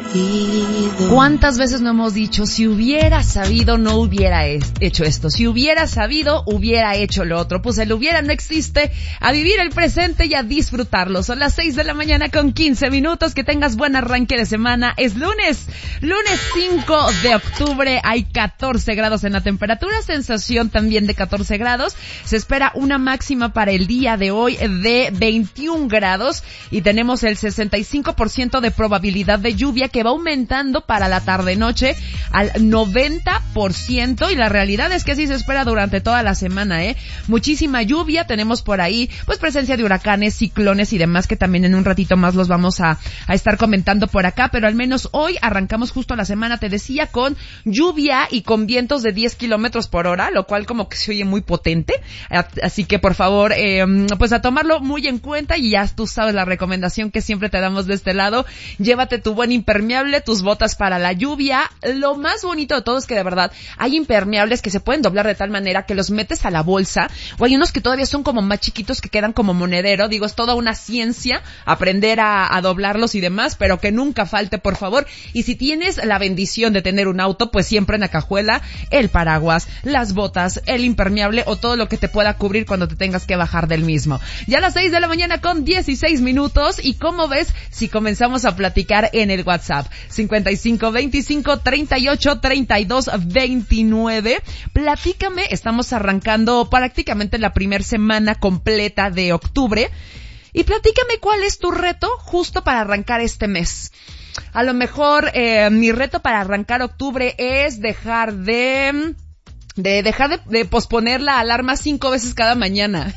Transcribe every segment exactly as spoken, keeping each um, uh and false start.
¿Cuántas veces no hemos dicho, si hubiera sabido, no hubiera es- hecho esto? Si hubiera sabido, hubiera hecho lo otro. Pues el hubiera no existe. A vivir el presente y a disfrutarlo. Son las seis de la mañana con quince minutos. Que tengas buen arranque de semana. Es lunes. Lunes cinco de octubre. Hay catorce grados en la temperatura. Sensación también de catorce grados. Se espera una máxima para el día de hoy de veintiún grados. Y tenemos el sesenta y cinco por ciento de probabilidad de lluvia, que va aumentando para la tarde-noche al noventa por ciento, y la realidad es que así se espera durante toda la semana, ¿eh? Muchísima lluvia, tenemos por ahí, pues presencia de huracanes, ciclones y demás, que también en un ratito más los vamos a, a estar comentando por acá, pero al menos hoy arrancamos justo la semana, te decía, con lluvia y con vientos de diez kilómetros por hora, lo cual como que se oye muy potente, así que por favor, eh, pues a tomarlo muy en cuenta, y ya tú sabes la recomendación que siempre te damos de este lado: llévate tu buen impermeable, tus botas para la lluvia. Lo más bonito de todo es que de verdad hay impermeables que se pueden doblar de tal manera que los metes a la bolsa, o hay unos que todavía son como más chiquitos que quedan como monedero. Digo, es toda una ciencia aprender a, a doblarlos y demás, pero que nunca falte, por favor. Y si tienes la bendición de tener un auto, pues siempre en la cajuela el paraguas, las botas, el impermeable o todo lo que te pueda cubrir cuando te tengas que bajar del mismo. Ya a las seis de la mañana con dieciséis minutos, y ¿cómo ves si comenzamos a platicar en el WhatsApp? cincuenta y cinco veinticinco treinta y ocho treinta y dos veintinueve. Platícame, estamos arrancando prácticamente la primer semana completa de octubre, y platícame cuál es tu reto justo para arrancar este mes. A lo mejor eh, mi reto para arrancar octubre es dejar de... de dejar de, de posponer la alarma cinco veces cada mañana.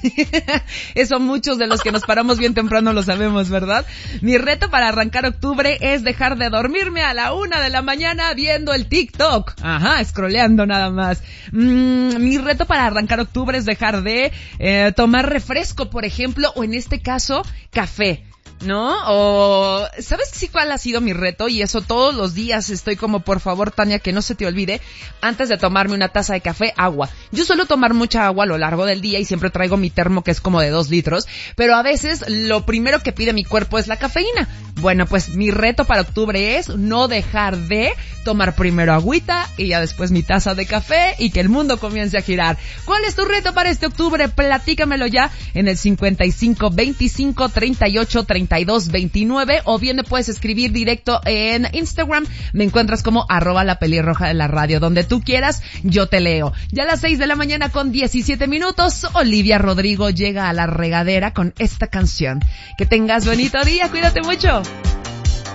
Eso muchos de los que nos paramos bien temprano lo sabemos, ¿verdad? Mi reto para arrancar octubre es dejar de dormirme a la una de la mañana viendo el TikTok. Ajá, scrolleando nada más. Mm, mi reto para arrancar octubre es dejar de eh, tomar refresco, por ejemplo, o en este caso, café, ¿no? O, ¿sabes sí cuál ha sido mi reto? Y eso todos los días estoy como, por favor, Tania, que no se te olvide, antes de tomarme una taza de café, agua. Yo suelo tomar mucha agua a lo largo del día y siempre traigo mi termo, que es como de dos litros, pero a veces lo primero que pide mi cuerpo es la cafeína. Bueno, pues mi reto para octubre es no dejar de tomar primero agüita y ya después mi taza de café, y que el mundo comience a girar. ¿Cuál es tu reto para este octubre? Platícamelo ya en el cincuenta y cinco veinticinco treinta y ocho treinta y dos veintinueve, o bien me puedes escribir directo en Instagram. Me encuentras como arroba la pelirroja de la radio. Donde tú quieras, yo te leo. Ya a las seis de la mañana con diecisiete minutos, Olivia Rodrigo llega a la regadera con esta canción. Que tengas bonito día, cuídate mucho.